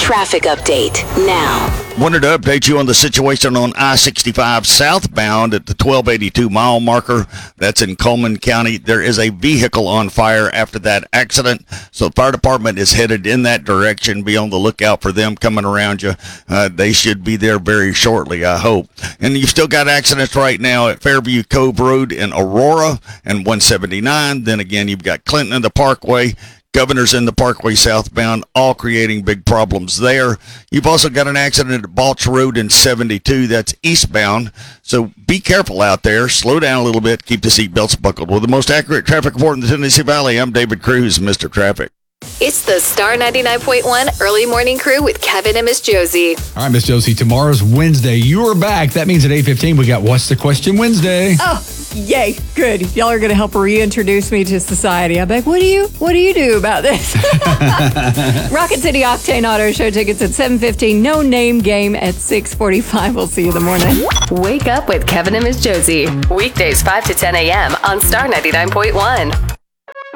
traffic update now. Wanted to update you on the situation on I-65 southbound at the 1282 mile marker. That's in Coleman County. There is a vehicle on fire after that accident, so the fire department is headed in that direction. Be on the lookout for them coming around you. They should be there very shortly, I hope. And you've still got accidents right now at Fairview Cove Road in Aurora and 179. Then again, you've got Clinton and the Parkway. Governor's in the Parkway southbound, all creating big problems there. You've also got an accident at Balch Road in 72. That's eastbound. So be careful out there. Slow down a little bit. Keep the seatbelts buckled. With the most accurate traffic report in the Tennessee Valley, I'm David Cruz, Mr. Traffic. It's the Star 99.1 Early Morning Crew with Kevin and Miss Josie. All right, Miss Josie, tomorrow's Wednesday. You are back. That means at 8:15 we got What's the Question Wednesday. Oh, yay. Good. Y'all are going to help reintroduce me to society. I'm like, what do you do about this? Rocket City Octane Auto Show tickets at 7:15. No name game at 6:45. We'll see you in the morning. Wake up with Kevin and Miss Josie. Weekdays 5 to 10 a.m. on Star 99.1.